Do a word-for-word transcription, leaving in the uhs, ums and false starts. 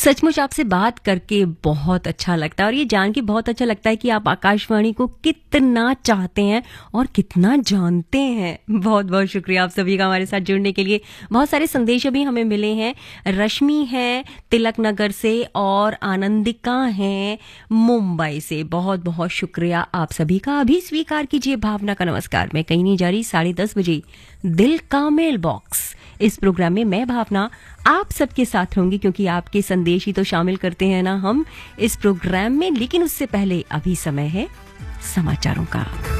सचमुच आपसे बात करके बहुत अच्छा लगता है और ये जान के बहुत अच्छा लगता है कि आप आकाशवाणी को कितना चाहते हैं और कितना जानते हैं। बहुत बहुत शुक्रिया आप सभी का हमारे साथ जुड़ने के लिए। बहुत सारे संदेश अभी हमें मिले हैं। रश्मि है तिलक नगर से और आनंदिका है मुंबई से। बहुत बहुत शुक्रिया आप सभी का। अभी स्वीकार कीजिए भावना का नमस्कार। मैं कहीं नहीं जा रही, साढ़े दस बजे दिल का मेल बॉक्स इस प्रोग्राम में मैं भावना आप सबके साथ रहूंगी, क्योंकि आपके संदेश ही तो शामिल करते हैं ना हम इस प्रोग्राम में। लेकिन उससे पहले अभी समय है समाचारों का।